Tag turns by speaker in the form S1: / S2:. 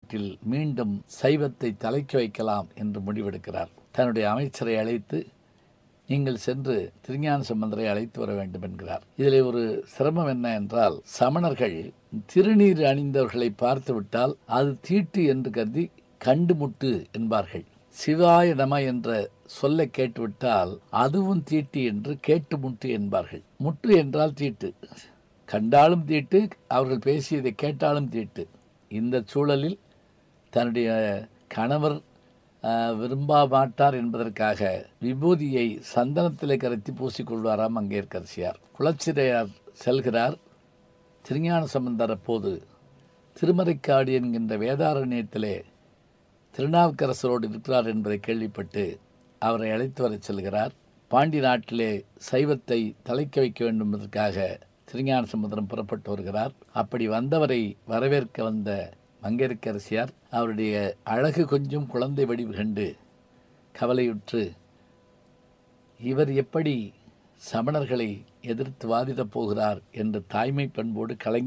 S1: நாட்டில் மீண்டும் சைவத்தை தலைக்க வைக்கலாம் என்று முடிவெடுக்கிறார். தன்னுடைய அமைச்சரை அழைத்து, நீங்கள் சென்று திருஞான சம்பந்தரை அழைத்து வர வேண்டும் என்கிறார். இதில் ஒரு சிரமம் என்ன என்றால், சமணர்கள் திருநீர் அணிந்தவர்களை பார்த்துவிட்டால் அது தீட்டு என்று கருதி கண்டுமுட்டு என்பார்கள். சிவாய நம என்ற சொல்லை கேட்டுவிட்டால் அதுவும் தீட்டு என்று கேட்டுமுட்டு என்பார்கள். முட்டு என்றால் தீட்டு, கண்டாலும் தீட்டு, அவர்கள் பேசியதை கேட்டாலும் தீட்டு. இந்த சூழலில் தன்னுடைய கணவர் விரும்ப மாட்டார் என்பதற்காக விபூதியை சந்தனத்திலே கரைத்து பூசிக்கொள்வாராம் மங்கையர்க்கரசியார். குலச்சிறையார் செல்கிறார். திருஞான சம்பந்தர் அப்போது திருமறைக்காடு என்கின்ற வேதாரண்யத்திலே திருநாவுக்கரசரோடு இருக்கிறார் என்பதை கேள்விப்பட்டு அவரை அழைத்து வர செல்கிறார். பாண்டி நாட்டிலே சைவத்தை தலைக்க வைக்க வேண்டும் என்பதற்காக திருஞான சம்பந்தரம் புறப்பட்டு வருகிறார். அப்படி வந்தவரை வரவேற்க வந்த மங்கையர்க்கரசியார் அவருடைய அழகு கொஞ்சம் குழந்தை வடிவு கண்டு கவலையுற்று, இவர் எப்படி சமணர்களை எதிர்த்து வாதிடப் போகிறார் என்று தாய்மை பண்போடு கலங்கி